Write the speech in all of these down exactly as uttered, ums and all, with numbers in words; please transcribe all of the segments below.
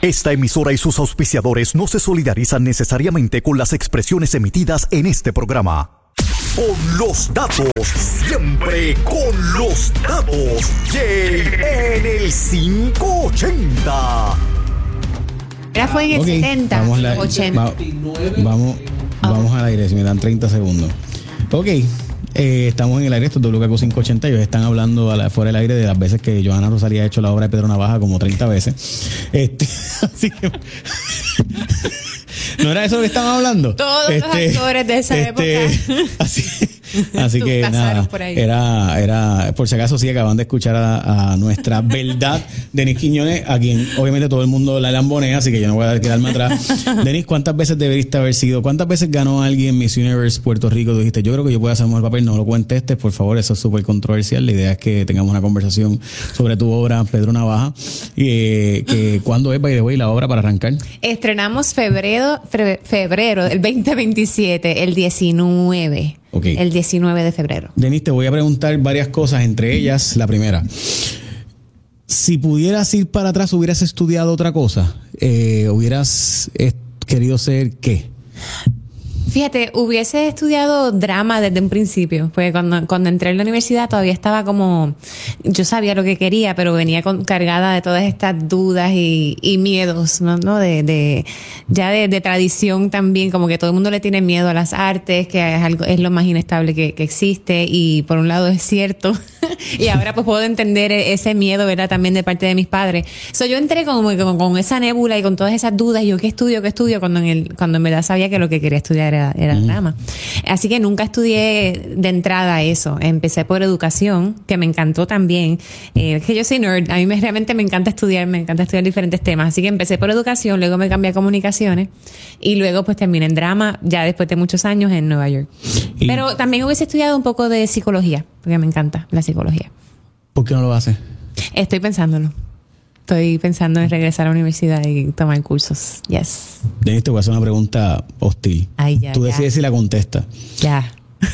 Esta emisora y sus auspiciadores no se solidarizan necesariamente con las expresiones emitidas en este programa. Con los datos, siempre con los datos. Jay en el quinientos ochenta. Ya fue en el okay, setenta, vamos la, ochenta. Va, vamos, vamos al aire, si me dan treinta segundos. Ok. Eh, estamos en el aire, esto es W K Q quinientos ochenta. Ellos están hablando a la, fuera del aire de las veces que Johanna Rosalía ha hecho la obra de Pedro Navaja como treinta veces. Este, así que ¿no era eso lo que estaban hablando? Todos este, los actores de esa este, época. Así, así que nada, era, era, por si acaso sí acaban de escuchar a, a nuestra verdad, Denis Quiñones, a quien obviamente todo el mundo la lambonea, así que yo no voy a quedarme atrás. Denis, ¿cuántas veces deberiste haber sido? ¿Cuántas veces ganó alguien Miss Universe Puerto Rico? Tú dijiste, yo creo que yo puedo hacer un mejor papel, no lo contestes, por favor, eso es súper controversial. La idea es que tengamos una conversación sobre tu obra, Pedro Navaja. Y eh, que, ¿cuándo es, by the way, la obra para arrancar? Estrenamos febrero, fe, febrero del veinte veintisiete, el diecinueve. Okay. El diecinueve de febrero. Denis, te voy a preguntar varias cosas, entre ellas la primera. Si pudieras ir para atrás, ¿hubieras estudiado otra cosa? Eh, ¿Hubieras eh, querido ser qué? Fíjate, hubiese estudiado drama desde un principio, porque cuando, cuando entré en la universidad todavía estaba como, yo sabía lo que quería, pero venía con, cargada de todas estas dudas y, y miedos, ¿no? ¿no? De, de, ya de, de tradición también, como que todo el mundo le tiene miedo a las artes, que es algo, es lo más inestable que, que existe, y por un lado es cierto, y ahora pues puedo entender ese miedo, ¿verdad? También de parte de mis padres. So, yo entré como con, con esa nébula y con todas esas dudas, y yo, ¿qué estudio, qué estudio? Cuando en el, cuando en verdad sabía que lo que quería estudiar era, era mm. drama. Así que nunca estudié de entrada eso. Empecé por educación, que me encantó también. Eh, que yo soy nerd, a mí me, realmente me encanta estudiar, me encanta estudiar diferentes temas. Así que empecé por educación, luego me cambié a comunicaciones, y luego pues terminé en drama, ya después de muchos años en Nueva York. Y pero también hubiese estudiado un poco de psicología, porque me encanta la psicología. ¿Por qué no lo haces? Estoy pensándolo. Estoy pensando en regresar a la universidad y tomar cursos. Yes. Denis, te voy a hacer una pregunta hostil. Ay, ya, Tú decides ya. si la contestas. Ya.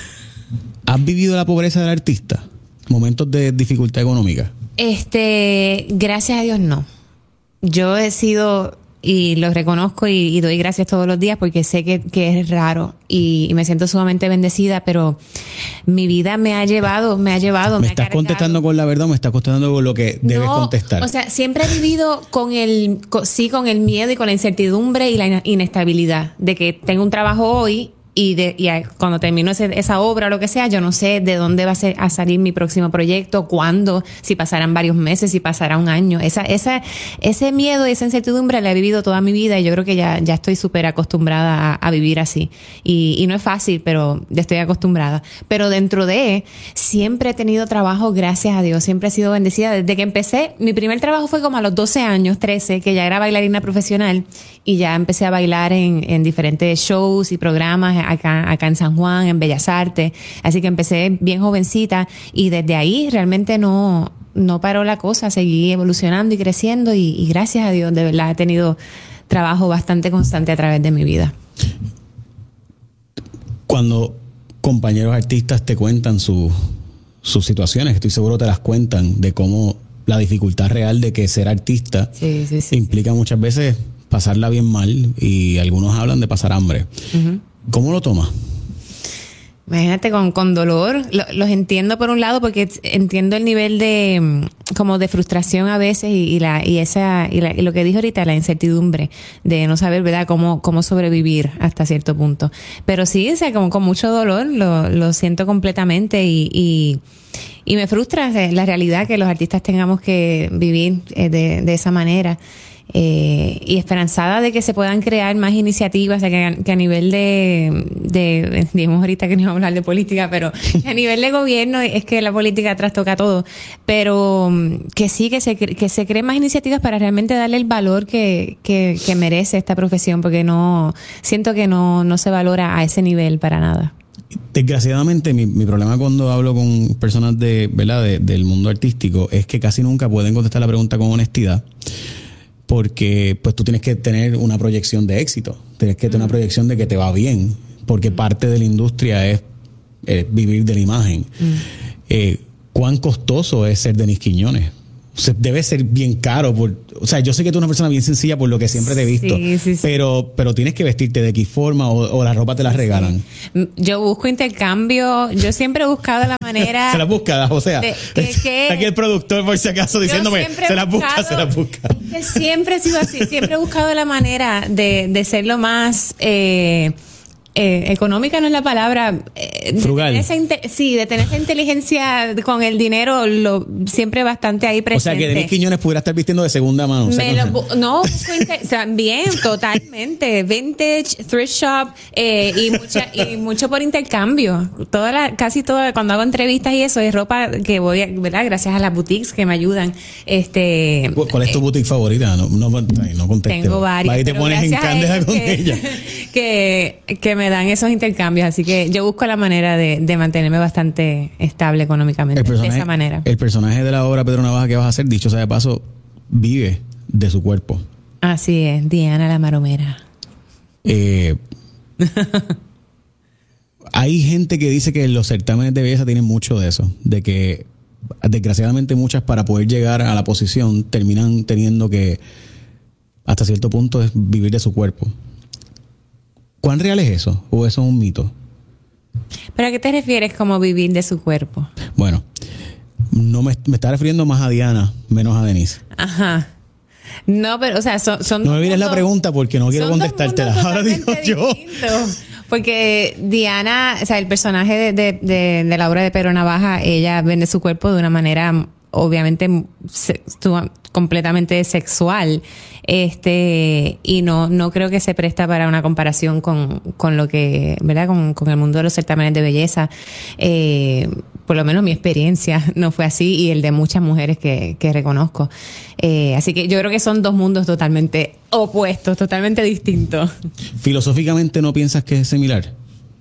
¿Has vivido la pobreza del artista? ¿Momentos de dificultad económica? Este, gracias a Dios no. Yo he sido, y lo reconozco y, y doy gracias todos los días porque sé que, que es raro y, y me siento sumamente bendecida, pero mi vida me ha llevado, me ha llevado. ¿Me, me estás ha cargado. contestando con la verdad o me estás contestando con lo que debes no, contestar? O sea, siempre he vivido con el, con, sí, con el miedo y con la incertidumbre y la inestabilidad de que tengo un trabajo hoy. Y, de, y cuando termino ese, esa obra o lo que sea, yo no sé de dónde va a, ser, a salir mi próximo proyecto, cuándo, si pasarán varios meses, si pasará un año. Esa, esa, ese miedo y esa incertidumbre la he vivido toda mi vida y yo creo que ya, ya estoy súper acostumbrada a, a vivir así. Y, y no es fácil, pero ya estoy acostumbrada. Pero dentro de, siempre he tenido trabajo, gracias a Dios, siempre he sido bendecida. Desde que empecé, mi primer trabajo fue como a los doce años, trece, que ya era bailarina profesional y ya empecé a bailar en, en diferentes shows y programas acá, acá en San Juan, en Bellas Artes. Así que empecé bien jovencita y desde ahí realmente no, no paró la cosa. Seguí evolucionando y creciendo y, y gracias a Dios, de verdad, he tenido trabajo bastante constante a través de mi vida. Cuando compañeros artistas te cuentan su, sus situaciones, estoy seguro te las cuentan, de cómo la dificultad real de que ser artista sí, sí, sí, implica sí. muchas veces pasarla bien mal y algunos hablan de pasar hambre. Uh-huh. ¿Cómo lo tomas? Imagínate, con, con dolor. Lo, los entiendo por un lado porque entiendo el nivel de como de frustración a veces y, y la y esa y, la, y lo que dijo ahorita, la incertidumbre de no saber, ¿verdad?, cómo cómo sobrevivir hasta cierto punto. Pero sí, o sea, como con mucho dolor lo, lo siento completamente y, y y me frustra la realidad que los artistas tengamos que vivir de, de esa manera. Eh, y esperanzada de que se puedan crear más iniciativas, o sea, que, que a nivel de, de, digamos ahorita que no iba a hablar de política, pero a nivel de gobierno es que la política trastoca todo, pero que sí, que se, que se creen más iniciativas para realmente darle el valor que, que, que merece esta profesión, porque no, siento que no, no se valora a ese nivel para nada. Desgraciadamente mi, mi problema cuando hablo con personas de, ¿verdad?, de, del mundo artístico es que casi nunca pueden contestar la pregunta con honestidad. Porque pues tú tienes que tener una proyección de éxito, tienes que tener mm. una proyección de que te va bien, porque mm. parte de la industria es eh, vivir de la imagen. Mm. Eh, ¿Cuán costoso es ser Denis Quiñones? O debe ser bien caro. Por, o sea, yo sé que tú eres una persona bien sencilla por lo que siempre te he visto, sí, sí, sí. Pero, pero tienes que vestirte de X forma o, o la ropa te la regalan. Sí. Yo busco intercambio. Yo siempre he buscado la manera... se la busca, o sea, de, que, que, aquí el productor por si acaso diciéndome, se la busca, se la busca. Siempre he sido así. Siempre he buscado la manera de, de ser lo más... Eh, Eh, económica no es la palabra. Eh, Frugal. De tener esa, sí, de tener esa inteligencia con el dinero, lo, siempre bastante ahí presente. O sea, que Denise Quiñones pudiera estar vistiendo de segunda mano. O sea, Me lo, no, también, totalmente. Vintage, thrift shop eh, y, mucha, y mucho por intercambio. Toda la, casi toda, cuando hago entrevistas y eso, es ropa que voy, a, ¿verdad? Gracias a las boutiques que me ayudan. Este, ¿Cuál es tu boutique favorita? No, no, no conteste. Tengo varias. Ahí te pones en candela con que, ella. Que, que me dan esos intercambios, así que yo busco la manera de, de mantenerme bastante estable económicamente de esa manera. El personaje de la obra Pedro Navaja que vas a hacer, dicho sea de paso, vive de su cuerpo. Así es, Diana la Maromera. Eh, hay gente que dice que los certámenes de belleza tienen mucho de eso, de que desgraciadamente muchas para poder llegar a la posición terminan teniendo que hasta cierto punto es vivir de su cuerpo. ¿Cuán real es eso? ¿O eso es un mito? ¿Pero a qué te refieres como vivir de su cuerpo? Bueno, no me, me está refiriendo más a Diana, menos a Denise. Ajá. No, pero, o sea, son... son no me mires la pregunta porque no quiero contestártela. Ahora digo yo. Porque Diana, o sea, el personaje de, de, de, de la obra de Pedro Navaja, ella vende su cuerpo de una manera obviamente se, completamente sexual, este, y no, no creo que se presta para una comparación con, con lo que, ¿verdad? Con, con el mundo de los certámenes de belleza. Eh, por lo menos mi experiencia no fue así y el de muchas mujeres que, que reconozco. Eh, así que yo creo que son dos mundos totalmente opuestos, totalmente distintos. ¿Filosóficamente no piensas que es similar?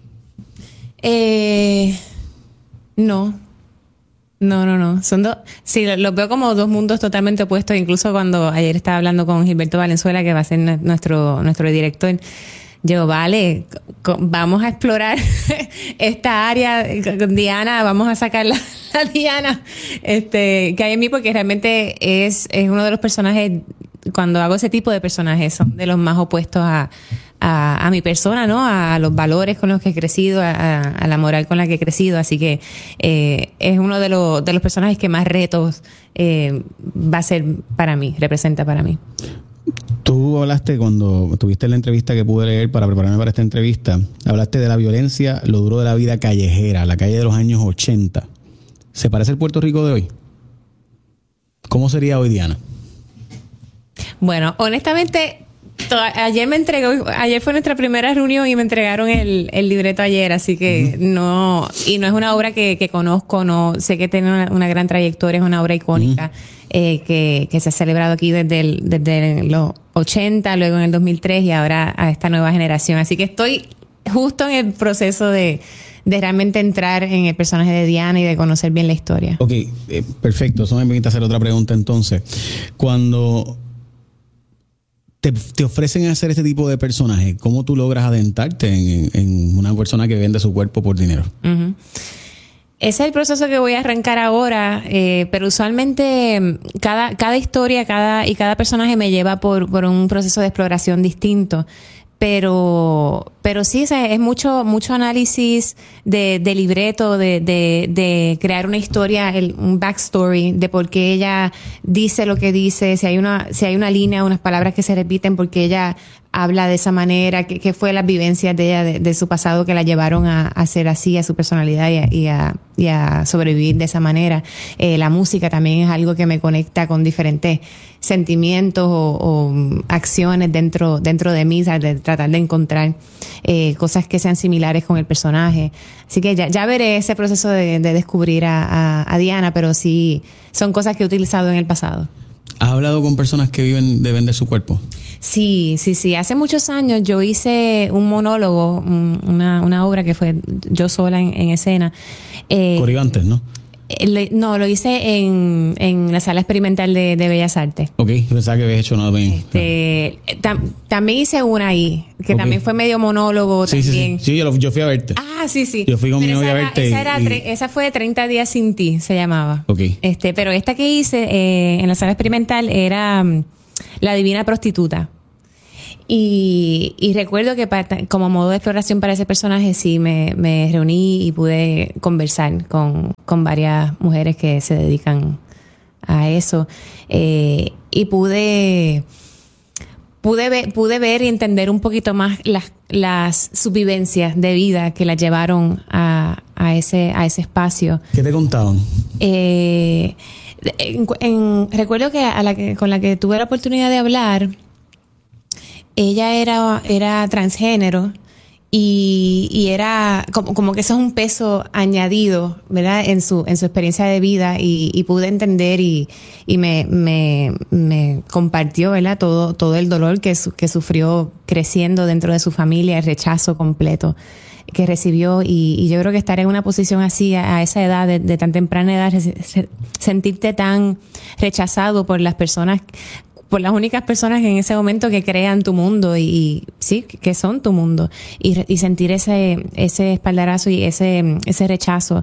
Eh, no. No, no, no. Son dos. Sí, los veo como dos mundos totalmente opuestos. Incluso cuando ayer estaba hablando con Gilberto Valenzuela, que va a ser nuestro, nuestro director, yo, vale, vamos a explorar esta área con Diana, vamos a sacar la, la Diana este, que hay en mí, porque realmente es, es uno de los personajes, cuando hago ese tipo de personajes, son de los más opuestos a, a, a mi persona, ¿no? A los valores con los que he crecido, a, a la moral con la que he crecido. Así que eh, es uno de los, de los personajes que más retos eh, va a ser para mí, representa para mí. Tú hablaste, cuando tuviste la entrevista que pude leer para prepararme para esta entrevista, hablaste de la violencia, lo duro de la vida callejera, la calle de los años ochenta. ¿Se parece al Puerto Rico de hoy? ¿Cómo sería hoy, Diana? Bueno, honestamente, to- ayer me entregó, ayer fue nuestra primera reunión y me entregaron el, el libreto ayer, así que uh-huh. no, y no es una obra que, que conozco, no sé que tiene una, una gran trayectoria, es una obra icónica. Uh-huh. Eh, que, que se ha celebrado aquí desde, el, desde los ochenta, luego en el dos mil tres y ahora a esta nueva generación. Así que estoy justo en el proceso de, de realmente entrar en el personaje de Diana y de conocer bien la historia. Ok, eh, perfecto. Eso me permite hacer otra pregunta entonces. Cuando te, te ofrecen hacer este tipo de personaje, ¿cómo tú logras adentrarte en, en una persona que vende su cuerpo por dinero? Uh-huh. Ese es el proceso que voy a arrancar ahora, eh, pero usualmente cada, cada historia cada, y cada personaje me lleva por, por un proceso de exploración distinto. Pero, pero sí, o sea, es mucho, mucho análisis de, de libreto, de, de, de crear una historia, el, un backstory de por qué ella dice lo que dice, si hay una, si hay una línea, unas palabras que se repiten, porque ella habla de esa manera, qué, qué fue las vivencias de ella, de, de su pasado que la llevaron a, a ser así, a su personalidad y a, y a, y a sobrevivir de esa manera. Eh, la música también es algo que me conecta con diferentes sentimientos o, o acciones dentro, dentro de mí, de tratar de encontrar eh, cosas que sean similares con el personaje. Así que ya, ya veré ese proceso de, de descubrir a, a, a Diana, pero sí son cosas que he utilizado en el pasado. ¿Has hablado con personas que viven de vender su cuerpo? Sí, sí, sí. Hace muchos años yo hice un monólogo, una, una obra que fue yo sola en, en escena. Eh, Coribantes, ¿no? Le, no, lo hice en, en la Sala Experimental de, de Bellas Artes. Ok, pensaba que habías hecho nada bien. Este, tam, también hice una ahí, que okay. también fue medio monólogo sí, también. Sí, sí, sí. Yo, yo fui a verte. Ah, sí, sí. Yo fui con pero mi novia a verte. Esa, era, y... tre, esa fue treinta días sin ti, se llamaba. Ok. Este, pero esta que hice eh, en la Sala Experimental era um, La Divina Prostituta. Y, y recuerdo que para, como modo de exploración para ese personaje sí me, me reuní y pude conversar con, con varias mujeres que se dedican a eso. Eh, y pude, pude, ver, pude ver y entender un poquito más las, las subvivencias de vida que las llevaron a, a, ese, a ese espacio. ¿Qué te contaban? Eh, en, en, recuerdo que, a la que con la que tuve la oportunidad de hablar, ella era, era transgénero y, y era como, como que eso es un peso añadido, ¿verdad? En su, en su experiencia de vida y, y pude entender y, y me, me, me compartió, ¿verdad? Todo, todo el dolor que, su, que sufrió creciendo dentro de su familia, el rechazo completo que recibió y, y yo creo que estar en una posición así a, a esa edad, de, de tan temprana edad, se, sentirte tan rechazado por las personas, por las únicas personas en ese momento que crean tu mundo y, y sí, que son tu mundo y, y sentir ese ese espaldarazo y ese ese rechazo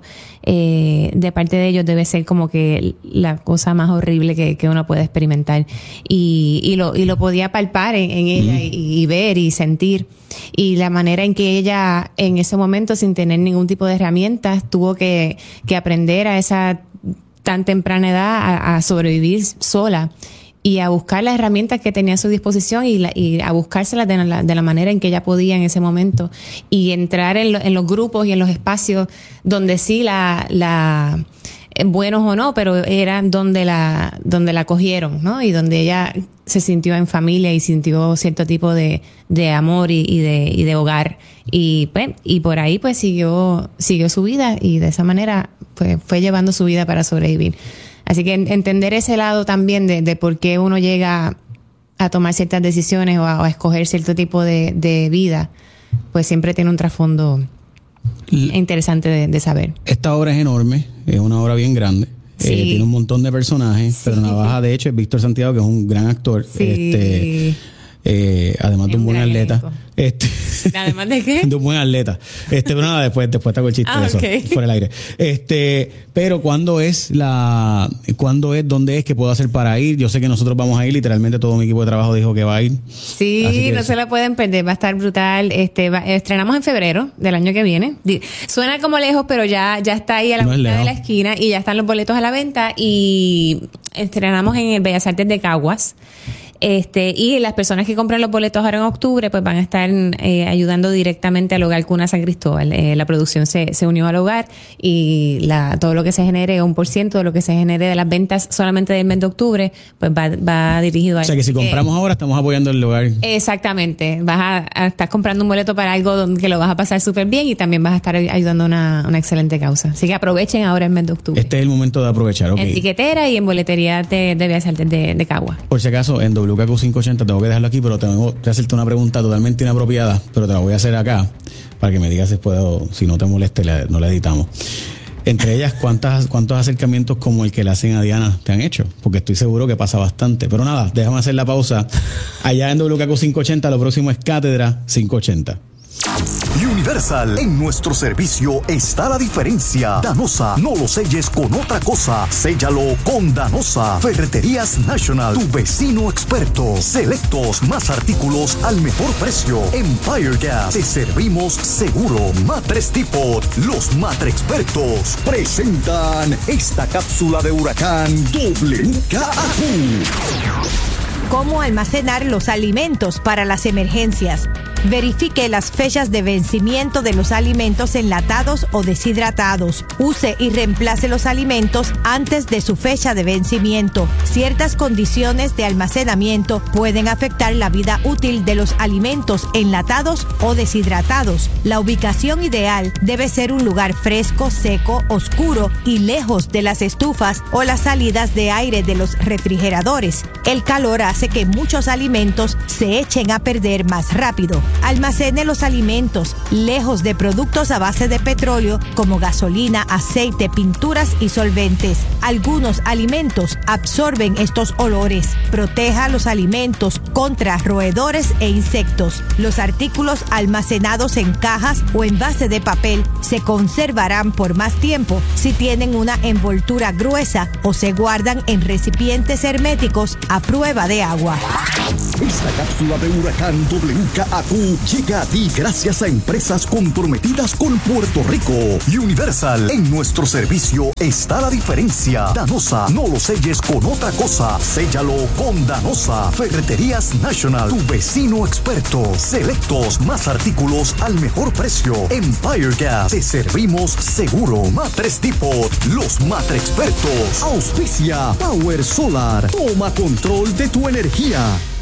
eh, de parte de ellos debe ser como que la cosa más horrible que, que uno puede experimentar y, y lo y lo podía palpar en, en ella uh-huh. y, y ver y sentir y la manera en que ella en ese momento sin tener ningún tipo de herramientas tuvo que que aprender a esa tan temprana edad a, a sobrevivir sola y a buscar las herramientas que tenía a su disposición y, la, y a buscárselas de la, de la manera en que ella podía en ese momento y entrar en, lo, en los grupos y en los espacios donde sí la, la buenos o no, pero eran donde la donde la cogieron, ¿no? Y donde ella se sintió en familia y sintió cierto tipo de, de amor y, y de y de hogar y pues y por ahí pues siguió siguió su vida y de esa manera pues fue llevando su vida para sobrevivir. Así que entender ese lado también de, de por qué uno llega a tomar ciertas decisiones o a, o a escoger cierto tipo de, de vida, pues siempre tiene un trasfondo interesante de, de saber. Esta obra es enorme, es una obra bien grande. Sí. Eh, tiene un montón de personajes, sí. Pero Navaja de hecho es Víctor Santiago, que es un gran actor. Sí. Este, eh, además es de un buen atleta. Este, ¿Además de qué? De un buen atleta. Este, pero nada, después, después te hago el chiste ah, de eso, okay. Fuera del aire. Este, pero ¿cuándo es la, cuándo es, dónde es que puedo hacer para ir? Yo sé que nosotros vamos a ir, literalmente todo mi equipo de trabajo dijo que va a ir. Sí, no se la pueden perder, va a estar brutal. Este, va, estrenamos en febrero del año que viene. Suena como lejos, pero ya, ya está ahí a la no vuelta de la esquina y ya están los boletos a la venta y estrenamos en el Bellas Artes de Caguas. Este, y las personas que compran los boletos ahora en octubre, pues van a estar eh, ayudando directamente al Hogar Cuna San Cristóbal. Eh, la producción se, se unió al hogar y la, todo lo que se genere, un por ciento de lo que se genere de las ventas solamente del mes de octubre, pues va, va dirigido a... O sea que si compramos eh, ahora estamos apoyando el hogar. Exactamente. Vas a, a estar comprando un boleto para algo donde que lo vas a pasar súper bien y también vas a estar ayudando a una, una excelente causa. Así que aprovechen ahora el mes de octubre. Este es el momento de aprovechar, ok. En tiquetera y en boletería de, de Bellas Artes de, de Cagua. Por si acaso, en W K Q quinientos ochenta tengo que dejarlo aquí, pero tengo que hacerte una pregunta totalmente inapropiada, pero te la voy a hacer acá para que me digas si puedo, si no te moleste, no la editamos. Entre ellas, ¿cuántas, ¿cuántos acercamientos como el que le hacen a Diana te han hecho? Porque estoy seguro que pasa bastante. Pero nada, déjame hacer la pausa. Allá en W K Q quinientos ochenta, lo próximo es Cátedra quinientos ochenta. Universal, en nuestro servicio está la diferencia. Danosa, no lo selles con otra cosa. Séllalo con Danosa. Ferreterías National, tu vecino experto. Selectos, más artículos al mejor precio. Empire Gas, te servimos seguro. Matres Depot, los Matre Expertos presentan esta cápsula de huracán W K A Q. ¿Cómo almacenar los alimentos para las emergencias? Verifique las fechas de vencimiento de los alimentos enlatados o deshidratados. Use y reemplace los alimentos antes de su fecha de vencimiento. Ciertas condiciones de almacenamiento pueden afectar la vida útil de los alimentos enlatados o deshidratados. La ubicación ideal debe ser un lugar fresco, seco, oscuro y lejos de las estufas o las salidas de aire de los refrigeradores. El calor hace que muchos alimentos se echen a perder más rápido. Almacene los alimentos lejos de productos a base de petróleo como gasolina, aceite, pinturas y solventes. Algunos alimentos absorben estos olores. Proteja los alimentos contra roedores e insectos. Los artículos almacenados en cajas o envase de papel se conservarán por más tiempo si tienen una envoltura gruesa o se guardan en recipientes herméticos a prueba de agua. Esta cápsula de Huracán W K A Q llega a ti gracias a empresas comprometidas con Puerto Rico. Universal, en nuestro servicio está la diferencia. Danosa, no lo selles con otra cosa, séllalo con Danosa. Ferreterías National, tu vecino experto. Selectos, más artículos al mejor precio. Empire Gas, te servimos seguro. Matres Depot, los matre expertos. Auspicia Power Solar, toma control de tu energía.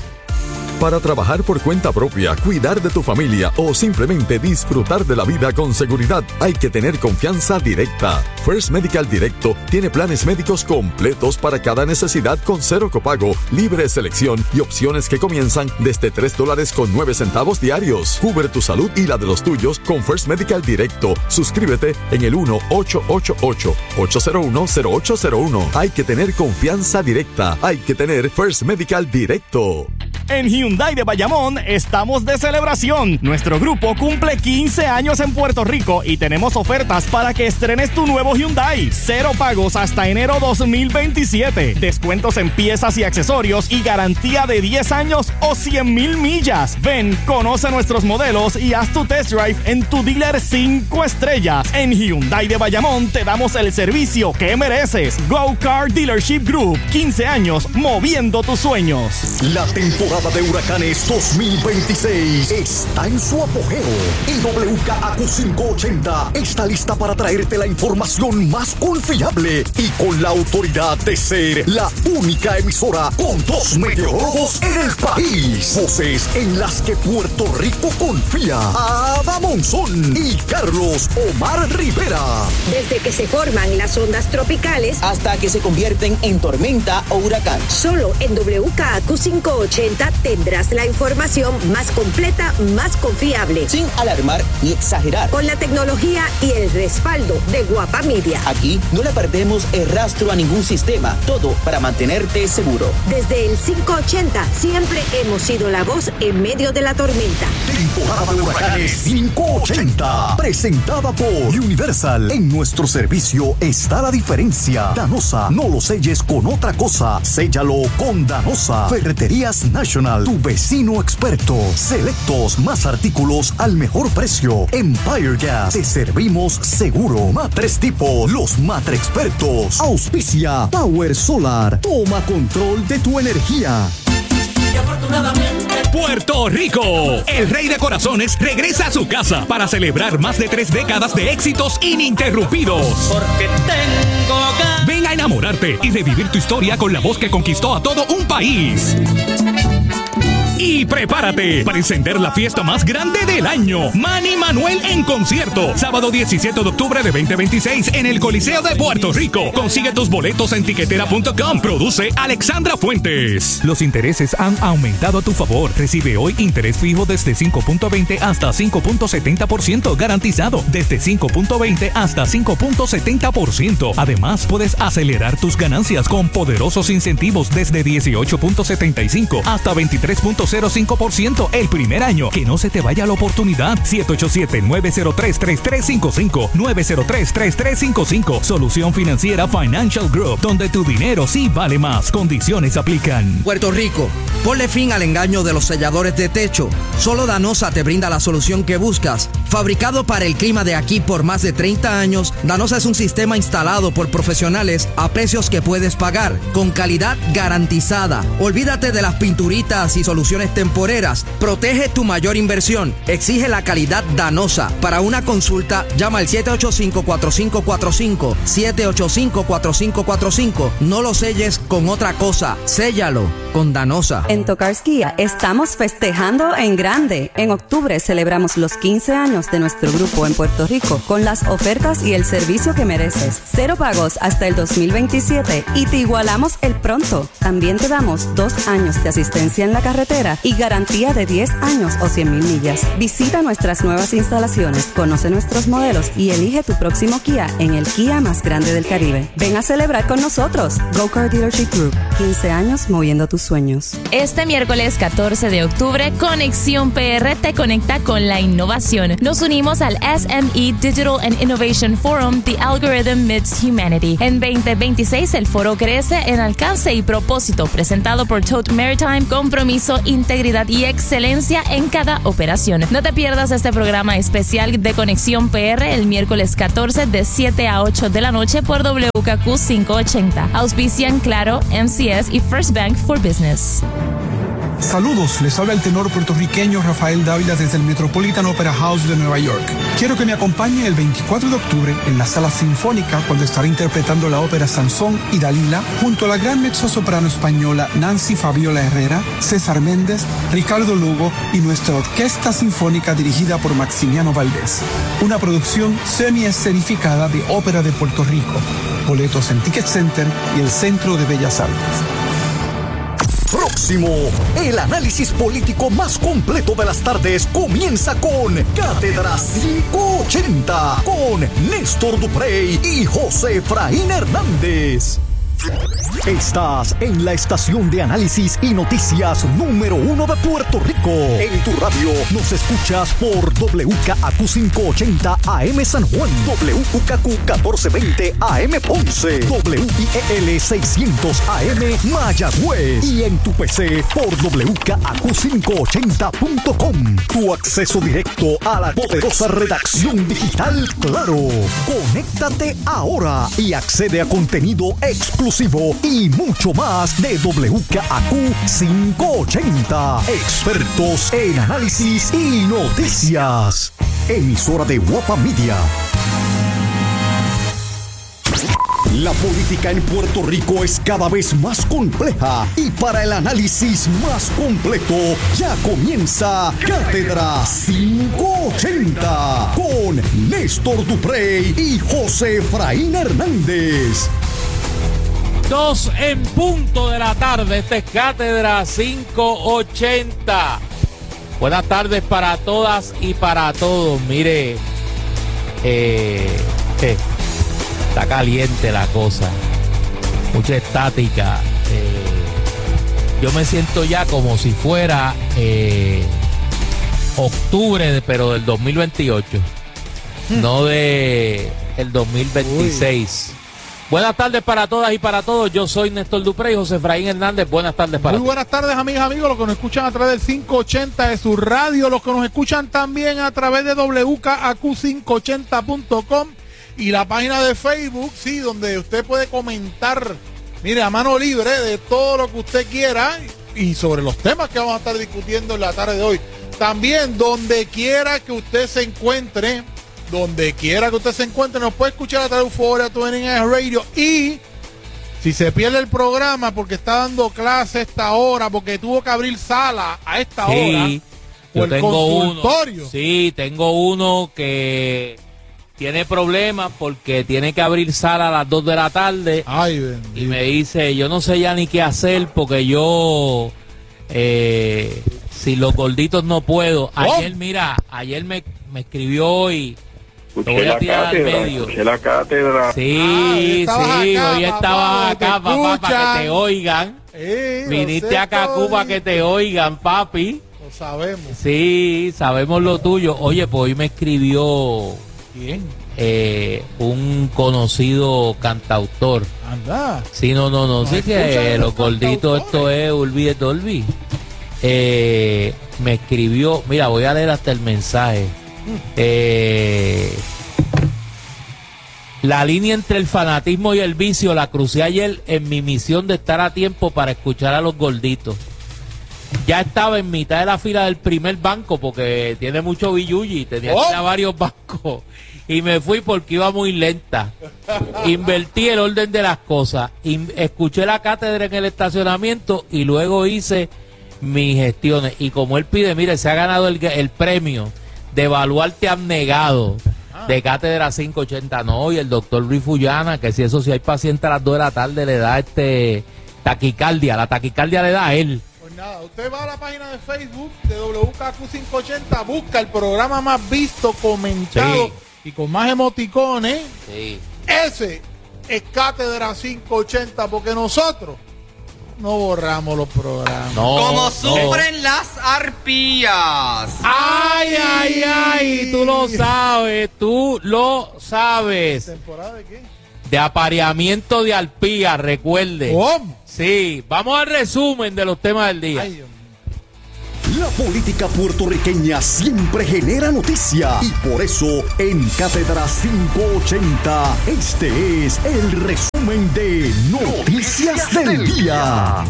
Para trabajar por cuenta propia, cuidar de tu familia o simplemente disfrutar de la vida con seguridad, hay que tener confianza directa. First Medical Directo tiene planes médicos completos para cada necesidad con cero copago, libre selección y opciones que comienzan desde tres dólares con nueve centavos diarios. Cubre tu salud y la de los tuyos con First Medical Directo. Suscríbete en el uno ocho ocho ocho, ocho cero uno, cero ocho cero uno. Hay que tener confianza directa. Hay que tener First Medical Directo. En Hyundai de Bayamón estamos de celebración. Nuestro grupo cumple quince años en Puerto Rico y tenemos ofertas para que estrenes tu nuevo Hyundai. Cero pagos hasta enero dos mil veintisiete. Descuentos en piezas y accesorios y garantía de diez años o cien mil millas. Ven, conoce nuestros modelos y haz tu test drive en tu dealer cinco estrellas. En Hyundai de Bayamón te damos el servicio que mereces. Go Car Dealership Group. quince años moviendo tus sueños. La temporada de huracanes dos mil veintiséis está en su apogeo y W K A Q quinientos ochenta está lista para traerte la información más confiable y con la autoridad de ser la única emisora con dos meteorólogos en el país. Voces en las que Puerto Rico confía. Ada Monzón y Carlos Omar Rivera. Desde que se forman las ondas tropicales hasta que se convierten en tormenta o huracán. Solo en W K A Q quinientos ochenta tendrás la información más completa, más confiable. Sin alarmar ni exagerar. Con la tecnología y el respaldo de Guapa Media. Aquí no le perdemos el rastro a ningún sistema. Todo para mantenerte seguro. Desde el quinientos ochenta siempre hemos sido la voz en medio de la tormenta. Temporada de huracanes quinientos ochenta. Presentada por Universal. En nuestro servicio está la diferencia. Danosa, no lo selles con otra cosa. Séllalo con Danosa. Ferreterías National, tu vecino experto. Selectos, más artículos al mejor precio. Empire Gas, te servimos seguro. Matres Depot, los matre expertos. Auspicia Power Solar, toma control de tu energía. Y afortunadamente Puerto Rico, el rey de corazones regresa a su casa para celebrar más de tres décadas de éxitos ininterrumpidos. Porque tengo ganas. Ven a enamorarte y revivir tu historia con la voz que conquistó a todo un país. Y prepárate para encender la fiesta más grande del año. Manny Manuel en concierto. Sábado diecisiete de octubre de veinte veintiséis en el Coliseo de Puerto Rico. Consigue tus boletos en tiquetera punto com. Produce Alexandra Fuentes. Los intereses han aumentado a tu favor. Recibe hoy interés fijo desde cinco punto veinte hasta cinco punto setenta por ciento garantizado. Desde cinco punto veinte hasta cinco punto setenta por ciento. Además, puedes acelerar tus ganancias con poderosos incentivos desde dieciocho punto setenta y cinco hasta veintitrés punto cero cinco por ciento el primer año. Que no se te vaya la oportunidad. siete ocho siete, nueve cero tres, tres tres cinco cinco. nueve cero tres, tres tres cinco cinco. Solución Financiera Financial Group, donde tu dinero sí vale más. Condiciones aplican. Puerto Rico, ponle fin al engaño de los selladores de techo. Solo Danosa te brinda la solución que buscas. Fabricado para el clima de aquí por más de treinta años, Danosa es un sistema instalado por profesionales a precios que puedes pagar, con calidad garantizada. Olvídate de las pinturitas y soluciones temporeras. Protege tu mayor inversión. Exige la calidad Danosa. Para una consulta, llama al siete ocho cinco, cuatro cinco cuatro cinco, siete ocho cinco, cuatro cinco cuatro cinco. No lo selles con otra cosa. Séllalo con Danosa. En Tocarskia estamos festejando en grande. En octubre celebramos los quince años años de nuestro grupo en Puerto Rico con las ofertas y el servicio que mereces. Cero pagos hasta el dos mil veintisiete y te igualamos el pronto. También te damos dos años de asistencia en la carretera y garantía de diez años o cien mil millas. Visita nuestras nuevas instalaciones, conoce nuestros modelos y elige tu próximo Kia en el Kia más grande del Caribe. Ven a celebrar con nosotros. Go Car Dealership Group. quince años moviendo tus sueños. Este miércoles catorce de octubre, Conexión P R te conecta con la innovación. Nos unimos al S M E Digital and Innovation Forum, The Algorithm Meets Humanity. En veinte veintiséis, el foro crece en alcance y propósito, presentado por Tote Maritime, compromiso, integridad y excelencia en cada operación. No te pierdas este programa especial de Conexión P R el miércoles catorce de siete a ocho de la noche por W K Q quinientos ochenta. Auspician Claro, M C S y First Bank for Business. Saludos, les habla el tenor puertorriqueño Rafael Dávila desde el Metropolitan Opera House de Nueva York. Quiero que me acompañe el veinticuatro de octubre en la Sala Sinfónica cuando estaré interpretando la ópera Sansón y Dalila junto a la gran mezzosoprano española Nancy Fabiola Herrera, César Méndez, Ricardo Lugo y nuestra Orquesta Sinfónica dirigida por Maximiano Valdés. Una producción semi-escenificada de Ópera de Puerto Rico. Boletos en Ticket Center y el Centro de Bellas Artes. Próximo, el análisis político más completo de las tardes comienza con Cátedra quinientos ochenta con Néstor Duprey y José Efraín Hernández. Estás en la estación de análisis y noticias número uno de Puerto Rico. En tu radio nos escuchas por W K A Q quinientos ochenta A M San Juan, W K Q catorce veinte A M Ponce, W I E L seiscientos A M Mayagüez y en tu P C por W K A Q quinientos ochenta punto com. Tu acceso directo a la poderosa redacción digital Claro. Conéctate ahora y accede a contenido exclusivo y mucho más de W K A Q quinientos ochenta. Expertos en análisis y noticias. Emisora de Guapa Media. La política en Puerto Rico es cada vez más compleja y para el análisis más completo ya comienza Cátedra quinientos ochenta con Néstor Duprey y José Efraín Hernández. Dos en punto de la tarde, esta es Cátedra quinientos ochenta. Buenas tardes para todas y para todos. Mire, eh, eh, está caliente la cosa, mucha estática. Eh, yo me siento ya como si fuera eh, octubre, de, pero del dos mil veintiocho, hmm. no de el dos mil veintiséis. Uy. Buenas tardes para todas y para todos. Yo soy Néstor Duprey y José Efraín Hernández. Buenas tardes para todos. Muy buenas tardes, amigas, amigos, los que nos escuchan a través del quinientos ochenta de su radio, los que nos escuchan también a través de W K A Q quinientos ochenta punto com y la página de Facebook, sí, donde usted puede comentar, mire, a mano libre de todo lo que usted quiera y sobre los temas que vamos a estar discutiendo en la tarde de hoy. También, donde quiera que usted se encuentre, donde quiera que usted se encuentre, nos puede escuchar a través de Euphoria veintinueve Radio. Y si se pierde el programa porque está dando clase a esta hora, porque tuvo que abrir sala a esta sí, hora, yo o el tengo consultorio. Uno, sí, tengo uno que tiene problemas porque tiene que abrir sala a las dos de la tarde. Ay, bendito. Y me dice, yo no sé ya ni qué hacer porque yo, eh, si los gorditos no puedo. Ayer, oh. mira, ayer me, me escribió y... Escuché la cátedra, escuché la cátedra. Sí, ah, sí, acá, hoy estaba acá, papá, para que te oigan. Eh, Viniste acá a Cuba que te oigan, papi. Lo sabemos. Sí, sabemos lo tuyo. Oye, pues hoy me escribió ¿quién? Eh, un conocido cantautor. Anda. Sí, no, no, no, no sí que los gorditos, esto es Ulvi de Dolby. Eh, me escribió, mira, voy a leer hasta el mensaje. Eh, la línea entre el fanatismo y el vicio la crucé ayer en mi misión de estar a tiempo para escuchar a los gorditos. Ya estaba en mitad de la fila del primer banco porque tiene mucho billuyi, tenía oh. que ir a varios bancos y me fui porque iba muy lenta. Invertí el orden de las cosas, escuché la cátedra en el estacionamiento y luego hice mis gestiones. Y como él pide, mire, se ha ganado el, el premio de evaluarte abnegado. De Cátedra cinco ochenta, no, y el doctor Luis Fullana, que si eso, si hay paciente a las dos de la tarde, le da este taquicardia, la taquicardia le da a él. Pues nada, usted va a la página de Facebook de W K Q cinco ochenta, busca el programa más visto, comentado sí. y con más emoticones. Sí. Ese es Cátedra cinco ochenta, porque nosotros no borramos los programas. No, Como no. sufren las arpías. Ay, ay, ay, tú lo sabes, tú lo sabes. ¿Temporada de qué? De apareamiento de arpía, recuerde. ¿Cómo? Sí, vamos al resumen de los temas del día. Ay, Dios mío. La política puertorriqueña siempre genera noticia y por eso en Cátedra cinco ochenta este es el resumen de Noticias del Día.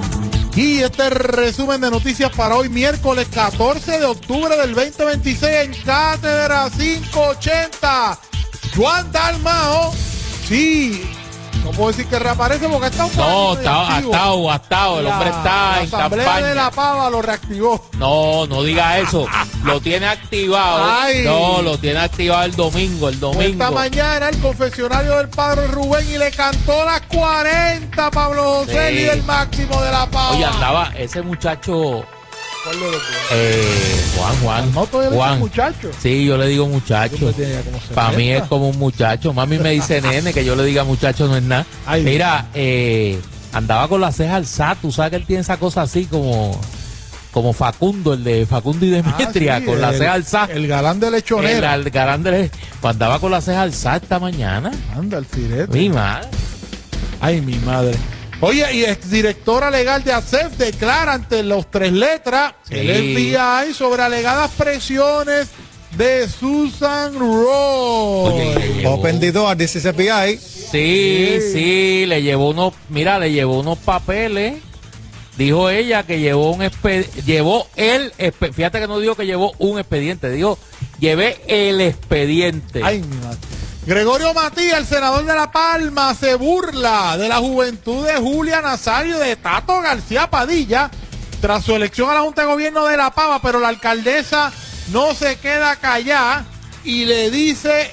Y este resumen de noticias para hoy, miércoles catorce de octubre del veinte veintiséis en Cátedra cinco ochenta. Juan Dalmao, sí, no puedo decir que reaparece porque está un No, está, ha estado, ha estado, el la, hombre está la en Asamblea campaña. de la Pava lo reactivó. No, no diga eso. Lo tiene activado. Ay. No, lo tiene activado el domingo, el domingo. Esta mañana el confesionario del padre Rubén y le cantó las cuarenta Pablo José, Sí. líder máximo de la Pava. Oye, andaba ese muchacho. ¿Cuál de los dos? Eh, Juan, Juan. No, todavía le Juan. dicen muchacho. Sí, yo le digo muchacho. Yo me tenía como Para mí setenta. es como un muchacho. Mami me dice nene, que yo le diga muchacho no es nada. Ay, Mira, eh, andaba con la ceja alzada. Tú sabes que él tiene esa cosa así como, como Facundo, el de Facundo y Demetria, Ah, sí, con la el- ceja alzada. El galán de lechonera. El, el galán de- pues andaba con la ceja alzada esta mañana. Anda, el firete. Mi madre. Ay, mi madre. Oye, y exdirectora legal de A S E F declara ante los tres letras Sí. el F B I sobre alegadas presiones de Susan Roy. Oye, le llevó- Open the door, this is F B I. Sí, sí, le llevó unos, mira, le llevó unos papeles. Dijo ella que llevó un expe- llevó el, expe- fíjate que no dijo que llevó un expediente, dijo, llevé el expediente. Ay, mi madre. Gregorio Matías, el senador de La Palma, se burla de la juventud de Julia Nazario y de Tato García Padilla tras su elección a la Junta de Gobierno de La Pava, pero la alcaldesa no se queda callada y le dice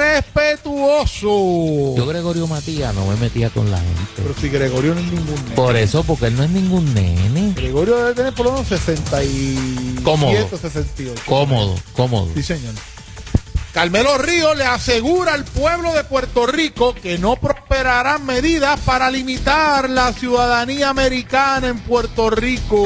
irrespetuoso. Yo, Gregorio Matías, no me metía con la gente. Pero si Gregorio no es ningún nene. Por eso, porque él no es ningún nene. Gregorio debe tener por lo menos sesenta y Cómodo. siete, sesenta y ocho. Cómodo, cómodo. Sí, señor. Carmelo Ríos le asegura al pueblo de Puerto Rico que no prosperarán medidas para limitar la ciudadanía americana en Puerto Rico.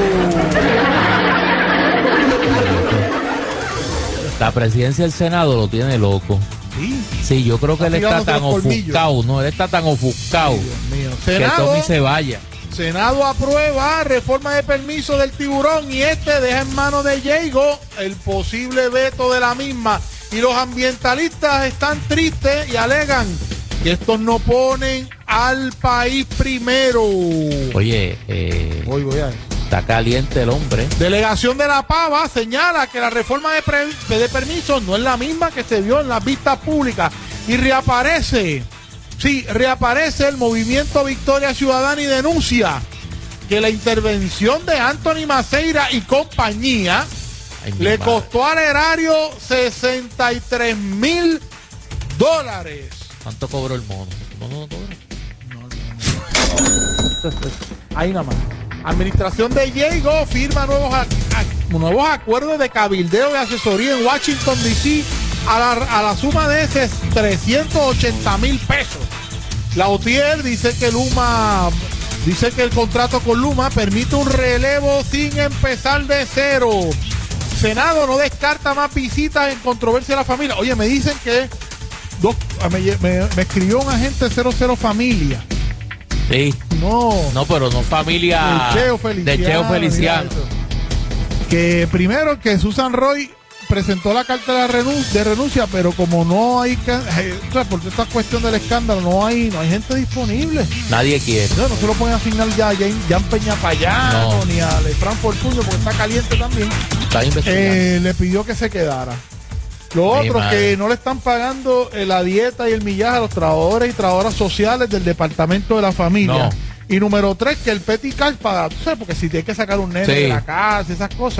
La presidencia del Senado lo tiene loco. Sí. Sí, yo creo que él está Afilándose tan los colmillos. ofuscado, no, él está tan ofuscado Dios mío. que Senado, Tommy se vaya. Senado aprueba reforma de permiso del tiburón y este deja en manos de Diego el posible veto de la misma. Y los ambientalistas están tristes y alegan que estos no ponen al país primero. Oye, eh, Voy, voy a ver. está caliente el hombre. Delegación de La Pava señala que la reforma de, pre- de permisos no es la misma que se vio en las vistas públicas y reaparece, sí, reaparece el movimiento Victoria Ciudadana y denuncia que la intervención de Anthony Maceira y compañía Ay, mi le madre. costó al erario sesenta y tres mil dólares. ¿Cuánto cobró el mono? ¿El mono no cobra? Ahí nada más. Administración de Diego firma nuevos, a- a- nuevos acuerdos de cabildeo y asesoría en Washington, D C a la, a la suma de ese trescientos ochenta mil pesos. La U T I dice que Luma, dice que el contrato con Luma permite un relevo sin empezar de cero. Senado no descarta más visitas en controversia de la familia. Oye, me dicen que dos, me, me, me escribió un agente cero cero Familia. Sí. No. No, pero no familia Del Cheo Feliciano. de Cheo Feliciano. mira eso. Que primero que Susan Roy presentó la carta de, la renun- de renuncia, pero como no hay, ca- eh, o sea, por esta cuestión del escándalo, no hay, no hay gente disponible. Nadie quiere. No, no se lo pueden asignar ya a Jan, Jan Peñapayano No. ni a Lefran Fortunio porque está caliente también. Está investigando. Eh, le pidió que se quedara. Lo Mi otro, madre. que no le están pagando eh, la dieta y el millaje a los trabajadores y trabajadoras sociales del Departamento de la Familia. No. Y número tres, que el Petty Cash paga, tú sabes, porque si tienes que sacar un nene Sí. de la casa, esas cosas,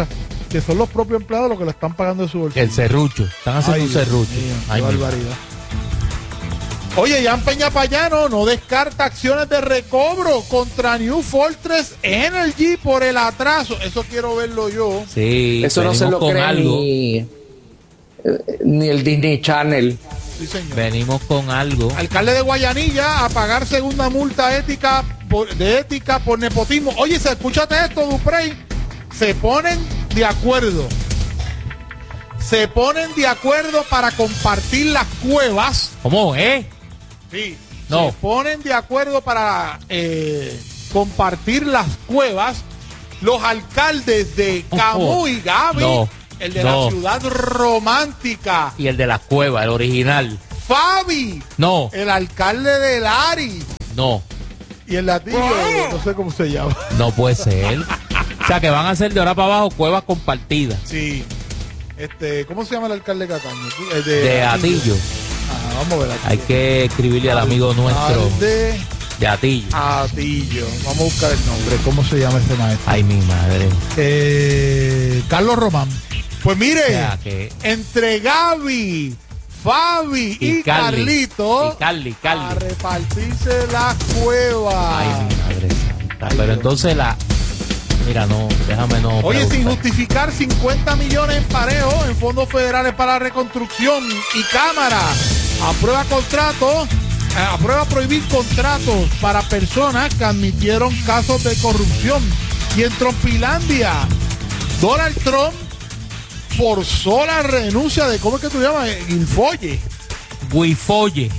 que son los propios empleados los que le están pagando de su bolsillo. El serrucho, están haciendo Ay, un serrucho. Mío, Ay, qué barbaridad. Oye, Jan Peñapayano no descarta acciones de recobro contra New Fortress Energy por el atraso. Eso quiero verlo yo. Sí, eso no se lo cree algo. Ni, ni el Disney Channel. Sí, señor. Venimos con algo. Alcalde de Guayanilla a pagar segunda multa ética por, de ética por nepotismo. Oye, escúchate esto, Duprey. Se ponen de acuerdo. Se ponen de acuerdo para compartir las cuevas. ¿Cómo, eh? Sí. No. Se ponen de acuerdo para eh, compartir las cuevas los alcaldes de Camuy y Gaby. No. El de no. la ciudad romántica. Y el de las cuevas, el original. Fabi. No. El alcalde de Lari. No. Y el latillo, no sé cómo se llama. No puede ser. O sea, que van a hacer de ahora para abajo cuevas compartidas. Sí. Este, ¿cómo se llama el alcalde de Cataño? El de, de Atillo. Ah, vamos a ver aquí. Hay que escribirle al amigo nuestro. De... de Atillo. Atillo. Vamos a buscar el nombre. ¿Cómo se llama ese maestro? Ay, mi madre. Eh, Carlos Román. Pues mire, o sea, que... entre Gaby, Fabi y, y Carly, Carlito y Carly, Carly. a repartirse las cuevas. Ay, mi madre santa. Pero entonces la... Mira, no, déjame no. Oye, preguntar. sin justificar cincuenta millones en pareo en fondos federales para la reconstrucción y Cámara aprueba contratos, eh, aprueba prohibir contratos para personas que admitieron casos de corrupción. Y en Trumpilandia, Donald Trump forzó la renuncia de, ¿cómo es que tú llamas? Guilfoyle. Guilfoyle.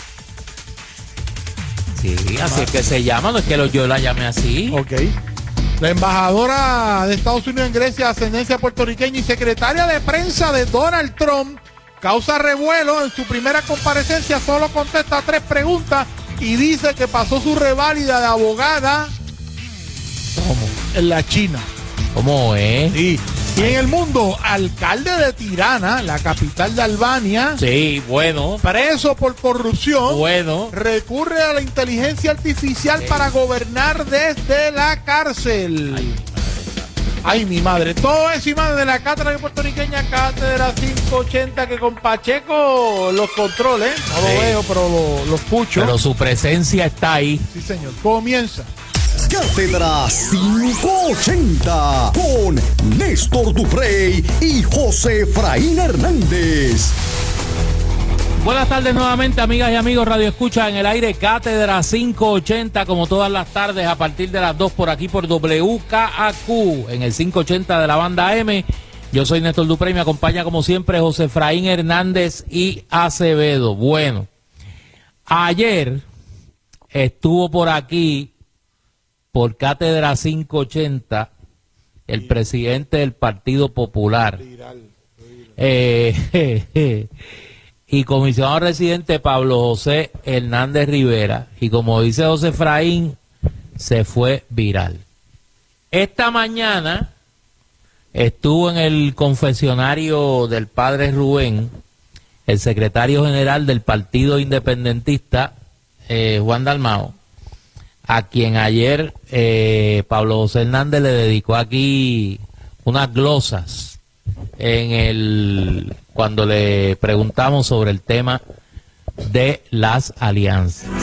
Sí, así es que se llama, no es que lo, yo la llame así. Ok. La embajadora de Estados Unidos en Grecia, ascendencia puertorriqueña y secretaria de prensa de Donald Trump, causa revuelo. En su primera comparecencia solo contesta tres preguntas y dice que pasó su reválida de abogada ¿Cómo? en la China. ¿Cómo es? Sí. Y en el mundo, alcalde de Tirana, la capital de Albania, sí, bueno, preso por corrupción, bueno, recurre a la inteligencia artificial sí. para gobernar desde la cárcel. Ay, Ay, mi madre. Todo eso y más de la cátedra puertorriqueña, Cátedra quinientos ochenta, que con Pacheco los controles. No sí. lo veo, pero lo, lo escucho. Pero su presencia está ahí. Sí, señor. Comienza. Cátedra quinientos ochenta con Néstor Duprey y José Efraín Hernández. Buenas tardes nuevamente, amigas y amigos Radio Escucha en el aire. Cátedra quinientos ochenta, como todas las tardes a partir de las dos por aquí por W K A Q en el quinientos ochenta de la banda M. Yo soy Néstor Duprey, me acompaña como siempre José Efraín Hernández y Acevedo. Bueno, ayer estuvo por aquí por Cátedra quinientos ochenta, el sí. presidente del Partido Popular viral, viral. Eh, je, je, y comisionado residente Pablo José Hernández Rivera, y como dice José Efraín, se fue viral. Esta mañana estuvo en el confesionario del padre Rubén, el secretario general del Partido Independentista, eh, Juan Dalmao, a quien ayer eh, Pablo José Hernández le dedicó aquí unas glosas en el cuando le preguntamos sobre el tema de las alianzas.